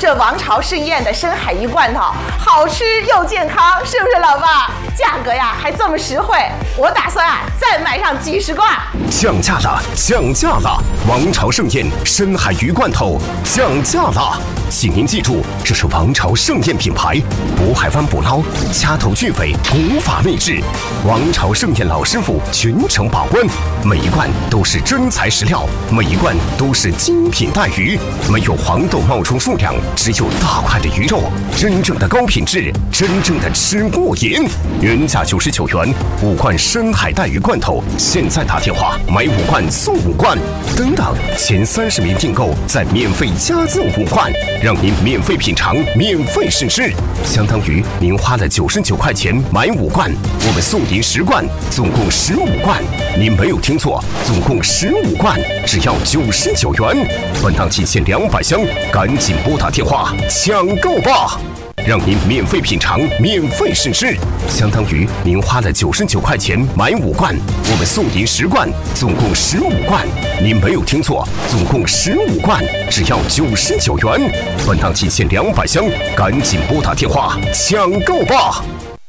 这王朝盛宴的深海鱼罐头，好吃又健康，是不是老爸？价格呀还这么实惠，我打算再买上几10罐。 降价了，降价了！王朝盛宴深海鱼罐头降价了，请您记住，这是王朝盛宴品牌，渤海湾捕捞，掐头去尾，古法秘制。王朝盛宴老师傅全程把关，每一罐都是真材实料，每一罐都是精品带鱼，没有黄豆冒充数量，只有大块的鱼肉，真正的高品质，真正的吃过瘾。原价99元，5罐深海带鱼罐头，现在打电话买5罐送5罐，等等，前30名订购再免费加赠5罐，让您免费品尝，免费试吃，相当于您花了99块钱买5罐，我们送您10罐，总共15罐。您没有听错，总共15罐，只要99元。本档仅限200箱，赶紧拨打电话抢购吧！让您免费品尝，免费试吃，相当于您花了99块钱买5罐，我们送您10罐，总共15罐。您没有听错，总共15罐，只要99元。本档仅限200箱，赶紧拨打电话抢购吧！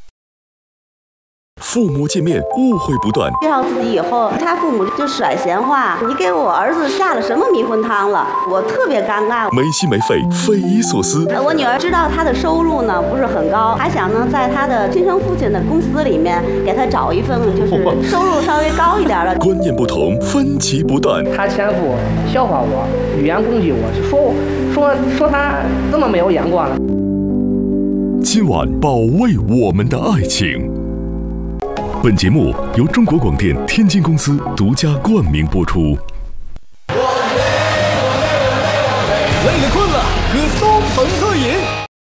父母见面误会不断， 介绍自己以后，他父母就甩闲话：“你给我儿子下了什么迷魂汤了？”我特别尴尬， 没心没肺，匪夷所思。 我女儿知道他的收入呢不是很高，还想呢在他的亲生父亲的公司里面给他找一份就是收入稍微高一点的。 观念不同，分歧不断。 他前夫笑话我，语言攻击我，说他这么没有眼光了。 今晚保卫我们的爱情。本节目由中国广电天津公司独家冠名播出。 累了困了，喝东鹏特饮。